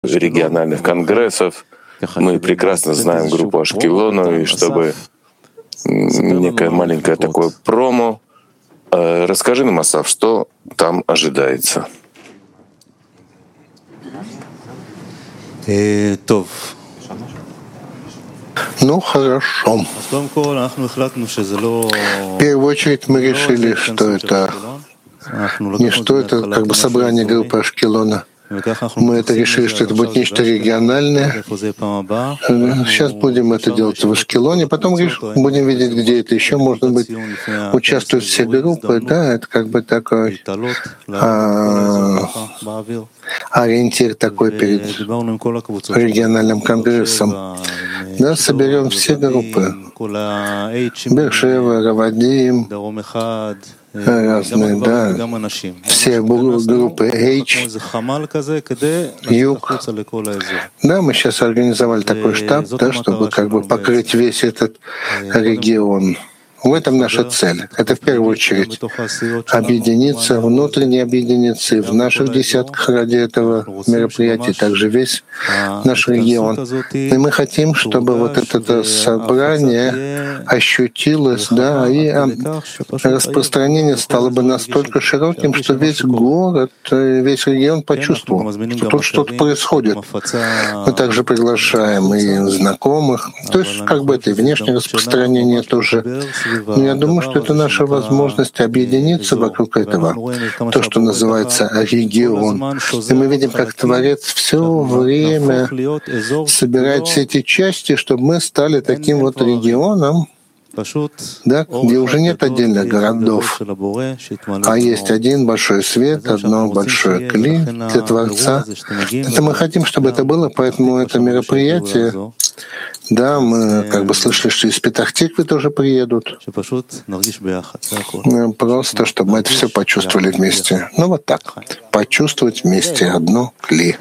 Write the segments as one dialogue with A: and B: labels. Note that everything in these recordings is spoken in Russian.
A: региональных конгрессов. Мы прекрасно знаем группу Ашкелону, и чтобы некое маленькое такое промо, расскажи нам, Асав, что там ожидается.
B: Ну, хорошо. В первую очередь мы решили, что это как бы собрание группы Ашкелона. Мы это решили, что это будет нечто региональное. Сейчас будем это делать в Ашкелоне, потом будем видеть, где это еще можно быть. Участвуют все группы, да, это как бы такой ориентир такой перед региональным конгрессом. Да, соберем все группы. Бершева, Равадим, разные, да, все группы H, Юг. Да, мы сейчас организовали такой штаб, да, чтобы как бы покрыть весь этот регион. В этом наша цель. Это в первую очередь объединиться, внутренне объединиться и в наших десятках ради этого мероприятия, также весь наш регион. И мы хотим, чтобы вот это собрание ощутилось, да, и распространение стало бы настолько широким, что весь город, весь регион почувствовал, что тут что-то происходит. Мы также приглашаем и знакомых, то есть как бы это и внешнее распространение тоже. Но я думаю, что это наша возможность объединиться вокруг этого, то, что называется регион. И мы видим, как Творец все время собирает все эти части, чтобы мы стали таким вот регионом, да, где уже нет отдельных городов, а есть один большой свет, одно большое кли для Творца. Это мы хотим, чтобы это было, поэтому это мероприятие, да, мы как бы слышали, что из Петах-Тиквы тоже приедут. Просто, чтобы мы это все почувствовали вместе. Ну вот так, почувствовать вместе одно кли.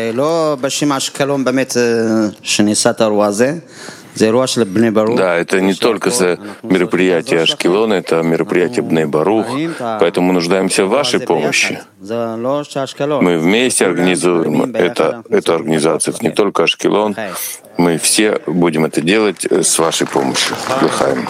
A: Да, это не только мероприятие Ашкелона, это мероприятие Бней Барух, поэтому мы нуждаемся в вашей помощи. Мы вместе организуем эту организацию, не только Ашкелон, мы все будем это делать с вашей помощью. Лыхаем.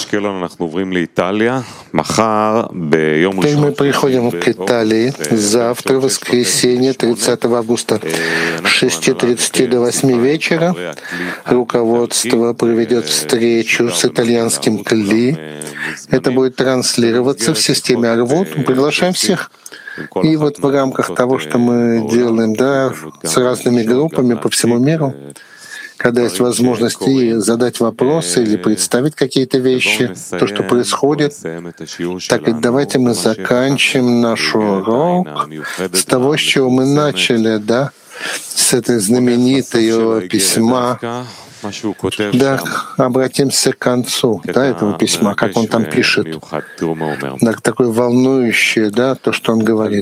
B: Теперь мы приходим к Италии. Завтра, воскресенье, 30 августа, с 6:30 до 8 вечера. Руководство проведет встречу с итальянским Кли. Это будет транслироваться в системе Арвут. Мы приглашаем всех. И вот в рамках того, что мы делаем, да, с разными группами по всему миру, когда есть возможность и задать вопросы или представить какие-то вещи, то, что происходит. Так и давайте мы заканчиваем наш урок с того, с чего мы начали, да, с этой знаменитого письма. Да, обратимся к концу, да, этого письма, как он там пишет. Да, такое волнующее, да, то, что он говорит.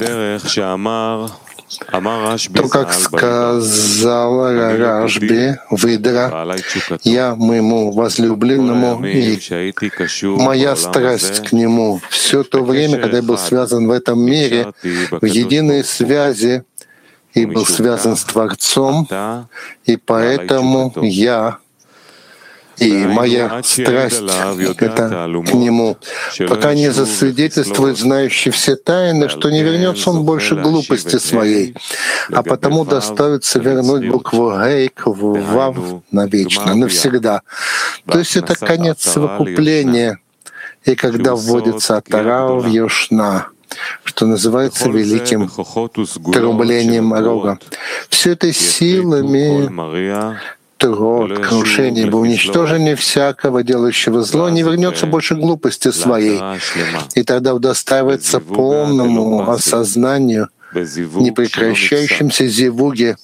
B: То, как сказал Рашби, Выдра, я моему возлюбленному и моя страсть к нему все то время, когда я был связан в этом мире, в единой связи, и был связан с Творцом, и поэтому я и моя страсть это к Нему, пока не засвидетельствует знающий все тайны, что не вернется он больше глупости своей, а потому доставится вернуть букву «Гей» к «Вав» навечно, навсегда. То есть это конец совокупления, и когда вводится Атара в Йошна, что называется великим трублением рога. Все это силами труд, крушение, ибо уничтожение всякого, делающего зло, не вернется больше глупости своей, и тогда удостаивается полному осознанию, непрекращающемся зивуге,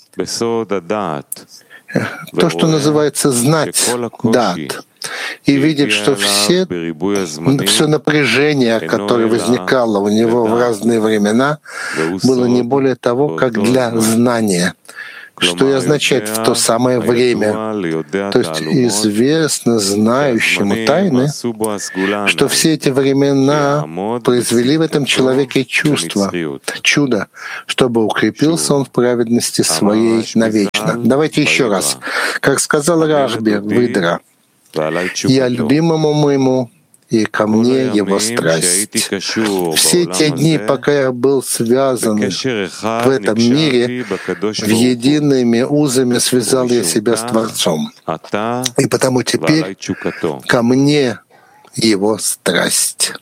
B: то, что называется знать, дат, и видит, что все напряжение, которое возникало у него в разные времена, было не более того, как для знания. что и означает в то самое время. То есть известно знающему тайны, что все эти времена произвели в этом человеке чудо, чтобы укрепился он в праведности своей навечно. Давайте еще раз. Как сказал Рашби Выдра, «Я любимому моему, и ко мне его страсть». Все те дни, пока я был связан в этом мире, в едиными узами связал я себя с Творцом. И потому теперь ко мне его страсть.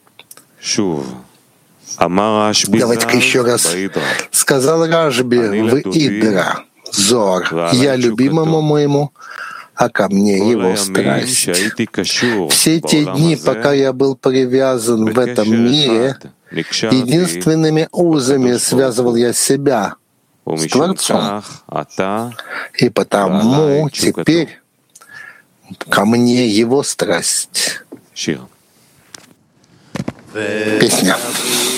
B: Давайте-ка еще раз. Сказал Рашби в Идра, Зор, «Я любимому моему, а ко мне его страсть». Все те дни, пока я был привязан в этом мире, единственными узами связывал я себя с Творцом. И потому теперь ко мне его страсть. Песня.